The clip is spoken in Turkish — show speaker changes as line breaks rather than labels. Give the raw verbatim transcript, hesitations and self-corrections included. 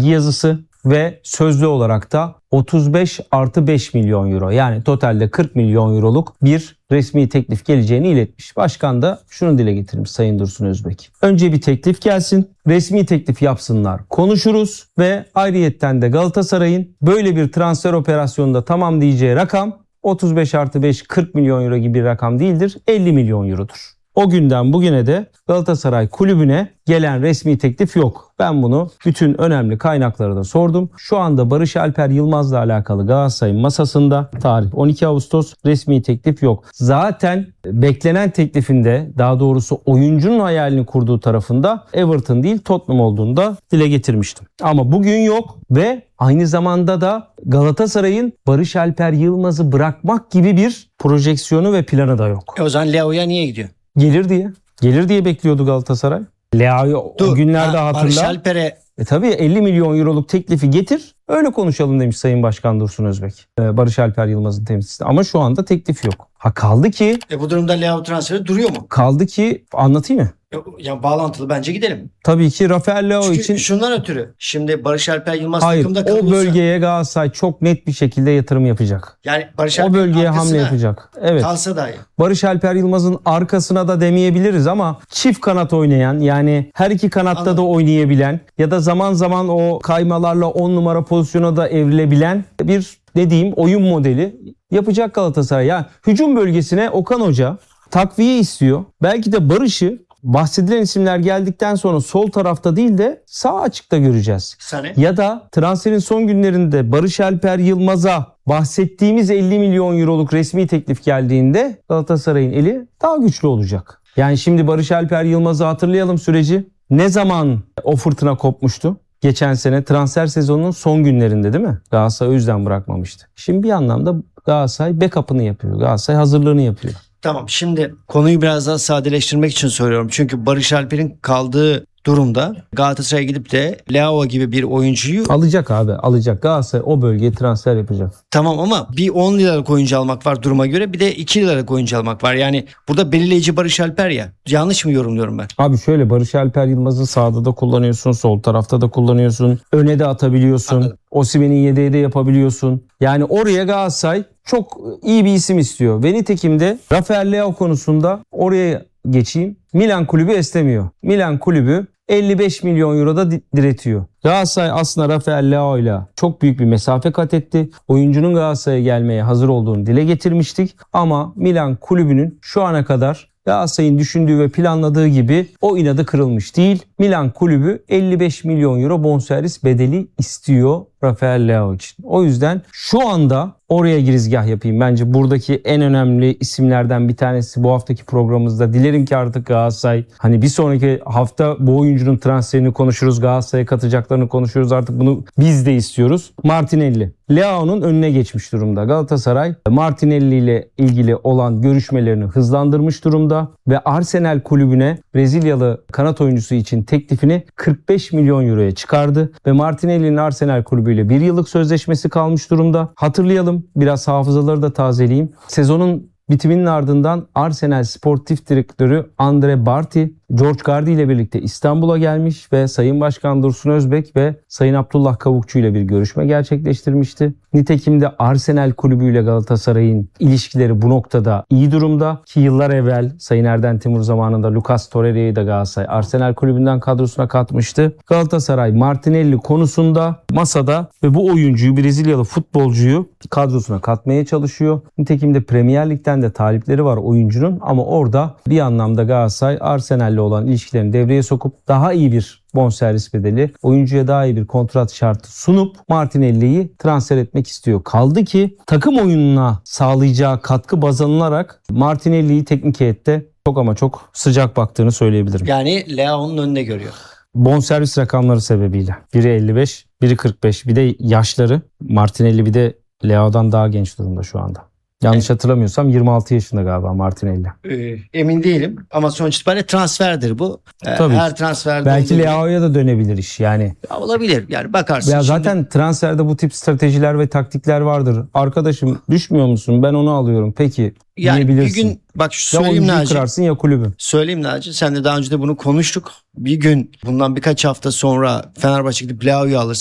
bilgi yazısı ve sözlü olarak da otuz beş artı beş milyon euro, yani totalde kırk milyon euroluk bir resmi teklif geleceğini iletmiş. Başkan da şunu dile getirmiş Sayın Dursun Özbek. Önce bir teklif gelsin, resmi teklif yapsınlar, konuşuruz ve ayrıyetten de Galatasaray'ın böyle bir transfer operasyonunda tamam diyeceği rakam otuz beş artı beş kırk milyon euro gibi bir rakam değildir, elli milyon eurodur. O günden bugüne de Galatasaray kulübüne gelen resmi teklif yok. Ben bunu bütün önemli kaynaklara da sordum. Şu anda Barış Alper Yılmaz'la alakalı Galatasaray'ın masasında tarih on iki Ağustos, resmi teklif yok. Zaten beklenen teklifinde, daha doğrusu oyuncunun hayalini kurduğu tarafında Everton değil Tottenham olduğunu da dile getirmiştim. Ama bugün yok ve aynı zamanda da Galatasaray'ın Barış Alper Yılmaz'ı bırakmak gibi bir projeksiyonu ve planı da yok.
E o zaman Leao'ya niye gidiyor?
Gelir diye. Gelir diye bekliyordu Galatasaray. Leao'yu o günlerde ha, hatırla.
Barış Alper'e
E tabii elli milyon euroluk teklifi getir, öyle konuşalım demiş Sayın Başkan Dursun Özbek. Ee, Barış Alper Yılmaz'ın temsilcisi. Ama şu anda teklif yok. Ha kaldı ki...
E bu durumda Leao transferi duruyor mu?
Kaldı ki anlatayım mı?
Ya bağlantılı bence gidelim.
Tabii ki Rafael Leao
Çünkü
için...
şundan ötürü. Şimdi Barış Alper Yılmaz
Hayır,
takımda kalırsa...
o bölgeye Galatasaray çok net bir şekilde yatırım yapacak.
Yani Barış
o bölgeye hamle yapacak. Evet.
Kalsa dahi.
Barış Alper Yılmaz'ın arkasına da demeyebiliriz ama çift kanat oynayan, yani her iki kanatta Anladım. da oynayabilen ya da zaman zaman o kaymalarla on numara pozisyona da evrilebilen bir, ne diyeyim, oyun modeli yapacak Galatasaray. Yani hücum bölgesine Okan Hoca takviye istiyor. Belki de Barış'ı bahsedilen isimler geldikten sonra sol tarafta değil de sağ açıkta göreceğiz.
Sane.
Ya da transferin son günlerinde Barış Alper Yılmaz'a bahsettiğimiz elli milyon euroluk resmi teklif geldiğinde Galatasaray'ın eli daha güçlü olacak. Yani şimdi Barış Alper Yılmaz'ı hatırlayalım süreci. Ne zaman o fırtına kopmuştu? Geçen sene transfer sezonunun son günlerinde değil mi? Galatasaray o yüzden bırakmamıştı. Şimdi bir anlamda Galatasaray backup'ını yapıyor. Galatasaray hazırlığını yapıyor.
Tamam, şimdi konuyu biraz daha sadeleştirmek için söylüyorum. Çünkü Barış Alper'in kaldığı durumda Galatasaray'a gidip de Leao gibi bir oyuncuyu
alacak abi, alacak. Galatasaray o bölgeye transfer yapacak.
Tamam ama bir on liralık oyuncu almak var duruma göre, bir de iki liralık oyuncu almak var. Yani burada belirleyici Barış Alper ya. Yanlış mı yorumluyorum ben?
Abi şöyle, Barış Alper Yılmaz'ı sağda da kullanıyorsun, sol tarafta da kullanıyorsun. Öne de atabiliyorsun. Anladım. Osimhen'in yedeği de yapabiliyorsun. Yani oraya Galatasaray çok iyi bir isim istiyor. Ve nitekim de Rafael Leao konusunda oraya geçeyim. Milan kulübü istemiyor. Milan kulübü elli beş milyon euro da diretiyor. Galatasaray aslında Rafael Leao ile çok büyük bir mesafe kat etti. Oyuncunun Galatasaray'a gelmeye hazır olduğunu dile getirmiştik. Ama Milan kulübünün şu ana kadar Galatasaray'ın düşündüğü ve planladığı gibi o inadı kırılmış değil. Milan kulübü elli beş milyon euro bonservis bedeli istiyor Rafael Leao için. O yüzden şu anda oraya girizgah yapayım. Bence buradaki en önemli isimlerden bir tanesi bu haftaki programımızda. Dilerim ki artık Galatasaray, hani bir sonraki hafta bu oyuncunun transferini konuşuruz. Galatasaray'a katacaklarını konuşuyoruz. Artık bunu biz de istiyoruz. Martinelli. Leao'nun önüne geçmiş durumda. Galatasaray Martinelli ile ilgili olan görüşmelerini hızlandırmış durumda ve Arsenal kulübüne Brezilyalı kanat oyuncusu için teklifini kırk beş milyon euroya çıkardı ve Martinelli'nin Arsenal kulübüyle bir yıllık sözleşmesi kalmış durumda. Hatırlayalım, biraz hafızaları da tazeleyeyim. Sezonun bitiminin ardından Arsenal Sportif Direktörü Andre Barty, George Gardi ile birlikte İstanbul'a gelmiş ve Sayın Başkan Dursun Özbek ve Sayın Abdullah Kavukçu ile bir görüşme gerçekleştirmişti. Nitekim de Arsenal Kulübü ile Galatasaray'ın ilişkileri bu noktada iyi durumda ki yıllar evvel Sayın Erden Timur zamanında Lucas Torreira'yı da Galatasaray Arsenal Kulübü'nden kadrosuna katmıştı. Galatasaray Martinelli konusunda masada ve bu oyuncuyu, Brezilyalı futbolcuyu kadrosuna katmaya çalışıyor. Nitekim de Premier Lig'den de talipleri var oyuncunun ama orada bir anlamda Galatasaray Arsenal'le olan ilişkilerini devreye sokup daha iyi bir bonservis bedeli, oyuncuya daha iyi bir kontrat şartı sunup Martinelli'yi transfer etmek istiyor. Kaldı ki takım oyununa sağlayacağı katkı baz alınarak Martinelli'yi teknik heyette çok ama çok sıcak baktığını söyleyebilirim.
Yani Leao'nun önüne görüyor.
Bonservis rakamları sebebiyle. Biri elli beş, biri kırk beş. Bir de yaşları. Martinelli bir de Leao'dan daha genç durumda şu anda. Yanlış hatırlamıyorsam yirmi altı yaşında galiba Martinelli.
Ee, emin değilim ama sonuç itibariyle transferdir bu. Ee,
Tabii.
Her transferde
belki Leao'ya da dönebilir iş yani.
Ya olabilir yani, bakarsın.
Ya
şimdi...
zaten transferde bu tip stratejiler ve taktikler vardır. Arkadaşım düşmüyor musun? Ben onu alıyorum. Peki
yani
diyebilirsin.
Bir gün bak şu
ya
söyleyeyim
oyuncuyu
Naci.
kırarsın ya kulübü.
Söyleyeyim Naci. Sen de daha önce de bunu konuştuk. Bir gün bundan birkaç hafta sonra Fenerbahçe gidip Leao'yu alırsa